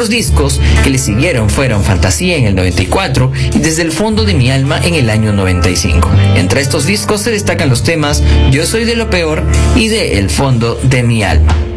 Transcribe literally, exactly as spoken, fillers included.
Otros discos que le siguieron fueron Fantasía en el noventa y cuatro y Desde el fondo de mi alma en el año noventa y cinco. Entre estos discos se destacan los temas Yo soy de lo peor y de El fondo de mi alma.